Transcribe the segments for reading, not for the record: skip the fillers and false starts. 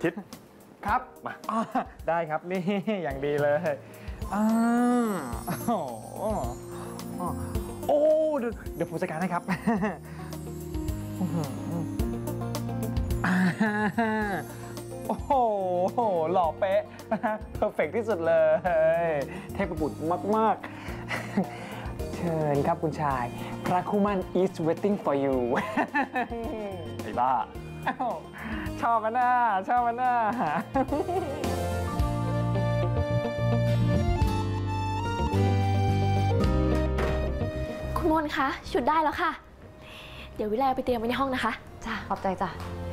ทิศครับมาได้ครับนี่อย่างดีเลยโอ้เดี๋ยวผมจัดการให้ครับโอ้โหหล่อเป๊ะเพอร์เฟกที่สุดเลยเทพบุตรมากๆเชิญครับคุณชายพระคู่มั่น is waiting for you ไอ้บ้าชอบมันน่ะชอบมันน่ะคุณมนคะชุดได้แล้วค่ะเดี๋ยววิไลไปเตรียมไว้ในห้องนะคะจ้าขอบใจจ้ะ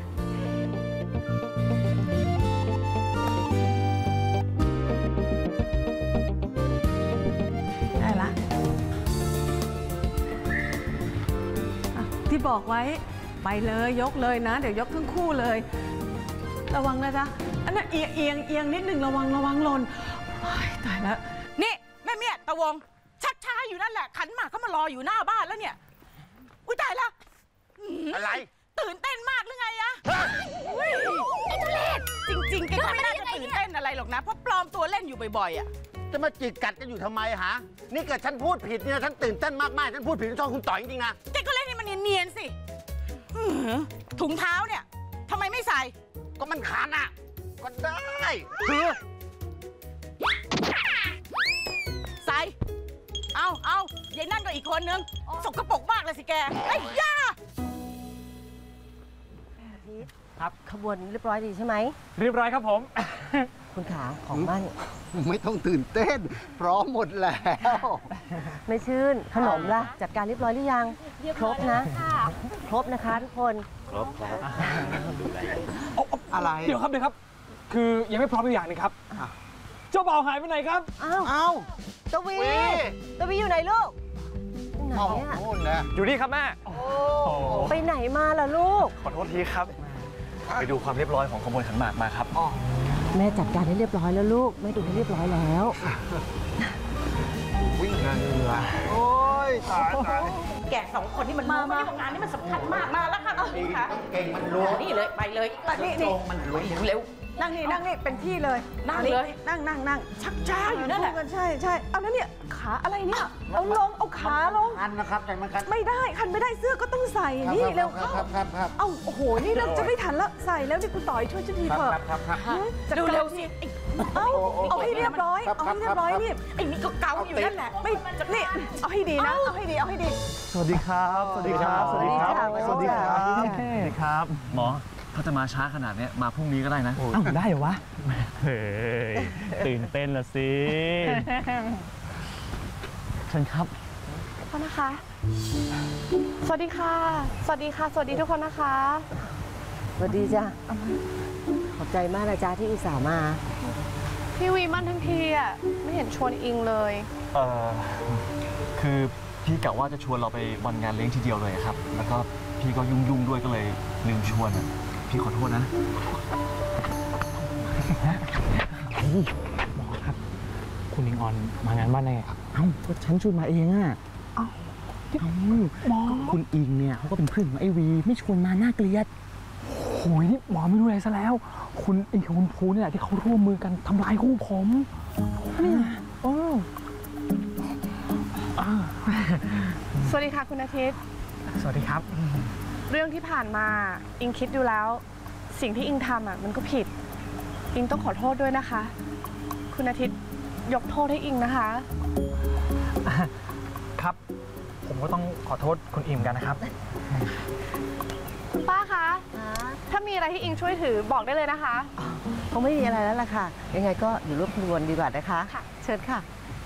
ได้ละที่บอกไว้ไปเลยยกเลยนะเดี๋ยวยกทั้งคู่เลยระวังนะจ๊ะอันนั้นเอียงนิดนึงระวังหล่นตายแล้วนี่แม่เมียตะวงชักช้าอยู่นั่นแหละขันหมากก็มารออยู่หน้าบ้านแล้วเนี่ยอุ้ยตายแล้วอะไรตื่นเต้นมากหรือไงอะไอ้ทุเรศจริงๆแกก็ไม่น่าจะตื่นเต้นอะไรหรอกนะเพราะปลอมตัวเล่นอยู่บ่อยๆอะจะมาจิกกัดกันอยู่ทำไมฮะนี่เกิดฉันพูดผิดเนี่ยฉันตื่นเต้นมากๆฉันพูดผิดช่องคุณต่อยจริงๆนะแกก็เล่นให้มันเนียนๆสิถุงเท้าเนี่ยทำไมไม่ใส่ก็มันคันอ่ะก็ได้ใส่เอายายนั่นก็อีกคนนึงสกปรกมากเลยสิแกไอ้ย่าครับขบวนเรียบร้อยดีใช่ไหมเรียบร้อยครับผมคุณขาของมั่นไม่ต้องตื่นเต้นพร้อมหมดแล้วไม่ชื่นขนมล่ะจัดการเรียบร้อยหรือยังครบนะครบนะคะทุกคนครบอะไรเดี๋ยวครับคือยังไม่พร้อมอีกอย่างนึงครับเจ้าบ่าวหายไปไหนครับอ้าวตวีอยู่ไหนลูกไหนอะอยู่นี่ครับแม่ไปไหนมาล่ะลูกขอโทษทีครับไปดูความเรียบร้อยของขบวนขันหมากมาครับแม่จัดการให้เรียบร้อยแล้วลูกแม่ดูให้เรียบร้อยแล้ววิ่งงานเหนื่อยโอ้ยตายแกสองคนที่มันมาที่งานนี้มันสำคัญมากมาแล้วค่ะคุณคะเก่งมันรู้นี่เลยไปเลยนี่มันรู้เร็วนั่งนี่เป็นที่เลยนั่งเลยนั่งชักช้าอยู่นั่นแหละใช่เอาแล้วเนี่ยขาอะไรเนี่ยเอาลงเอาขาลงคันนะครับแต่มันคันไม่ได้คันไม่ได้เสื้อก็ต้องใส่นี่เร็วครับเอาโอ้โหนี่เราจะไม่ทันแล้วใส่แล้วนี่คุณต่อยช่วยฉันทีเถอะดูเร็วสิเอาให้เรียบร้อยนี่ไอ้นี่ก็เกาอยู่นั่นแหละไม่นี่เอาให้ดีนะเอาให้ดีสวัสดีครับหมอเขาจะมาช้าขนาดนี้มาพรุ่งนี้ก็ได้นะได้เหรอวะเฮ้ยตื่นเต้นละสิเชิญครับพ่อนะคะสวัสดีค่ะสวัสดีทุกคนนะคะสวัสดีจ้ะขอบใจมากนะจ๊ะที่อุตส่าห์มาพี่วีมั่นทั้งทีอ่ะไม่เห็นชวนอิงเลยคือพี่กะว่าจะชวนเราไปวันงานเลี้ยงทีเดียวเลยครับแล้วก็พี่ก็ยุ่งด้วยก็เลยลืมชวนพี่ขอโทษนะหมอครับคุณอิงออนมางานบ้านได้ไงครับก็ฉันชวนมาเองอ่ะหมอคุณอิงเนี่ยเขาก็เป็นเพื่อนของไอวีไม่ชวนมาน่าเกลียดโอ้ยนี่หมอไม่รู้อะไรซะแล้วคุณอิงกับคุณภูเนี่ยที่เขาร่วมมือกันทำลายคู่ผมเนี่ยสวัสดีค่ะคุณอาทิตย์สวัสดีครับเรื่องที่ผ่านมาอิงคิดดูแล้วสิ่งที่อิงทำมันก็ผิดอิงต้องขอโทษด้วยนะคะคุณอาทิตย์ยกโทษให้อิงนะคะครับผมก็ต้องขอโทษคุณอิงกันนะครับคุณป้าคะถ้ามีอะไรที่อิงช่วยถือบอกได้เลยนะคะคงไม่มีอะไรแล้วล่ะค่ะยังไงก็อยู่ร่วมขบวนดีกว่านะคะเชิญค่ะ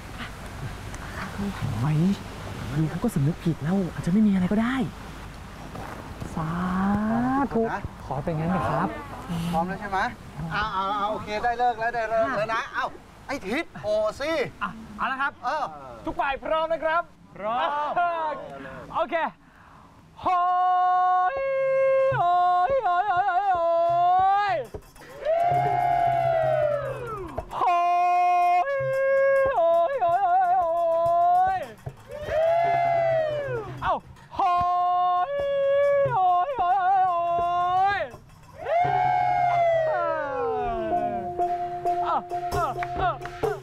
ไว้ดูเขาก็สำนึกผิดแล้วอาจจะไม่มีอะไรก็ได้สาธุขอเป็นงั้นนะครับพร้อมแล้วใช่ไหมเอาโอเคได้เลิกแล้วนะเอาไอ้ทิศโอสิเอาละครับทุกฝ่ายพร้อมนะครับพร้อมโอเคโฮ้ยเออ